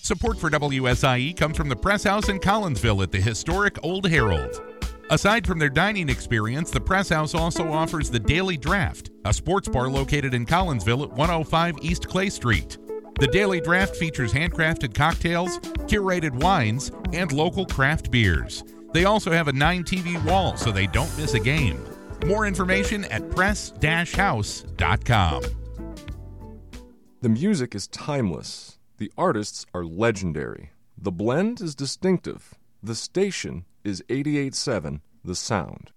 Support for WSIE comes from the Press House in Collinsville at the historic Old Herald. Aside from their dining experience, the Press House also offers the Daily Draft, a sports bar located in Collinsville at 105 East Clay Street. The Daily Draft features handcrafted cocktails, curated wines, and local craft beers. They also have a 9-TV wall so they don't miss a game. More information at press-house.com. The music is timeless. The artists are legendary. The blend is distinctive. The station is 88.7 The Sound.